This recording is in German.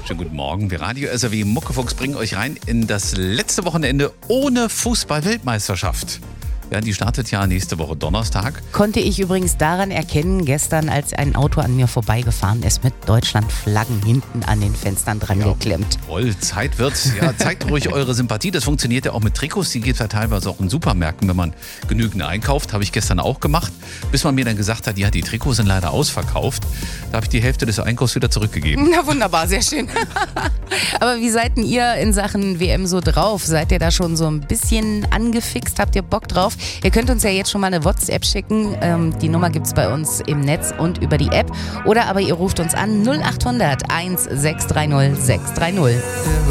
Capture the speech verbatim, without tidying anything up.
Schönen guten Morgen. Wir Radio S R W Muckefuchs bringen euch rein in das letzte Wochenende ohne Fußball-Weltmeisterschaft. Ja, die startet ja nächste Woche Donnerstag. Konnte ich übrigens daran erkennen, gestern, als ein Auto an mir vorbeigefahren ist, mit Deutschland-Flaggen hinten an den Fenstern dran Ja, geklemmt. Voll, Zeit wird's. Ja, zeigt ruhig eure Sympathie. Das funktioniert ja auch mit Trikots. Die geht es ja teilweise auch in Supermärkten, wenn man genügend einkauft. Habe ich gestern auch gemacht. Bis man mir dann gesagt hat, ja, die Trikots sind leider ausverkauft. Da habe ich die Hälfte des Einkaufs wieder zurückgegeben. Na wunderbar, sehr schön. Aber wie seid denn ihr in Sachen W M so drauf? Seid ihr da schon so ein bisschen angefixt? Habt ihr Bock drauf? Ihr könnt uns ja jetzt schon mal eine WhatsApp schicken. Ähm, die Nummer gibt's bei uns im Netz und über die App. Oder aber ihr ruft uns an null acht hundert eins sechs drei null sechs drei null.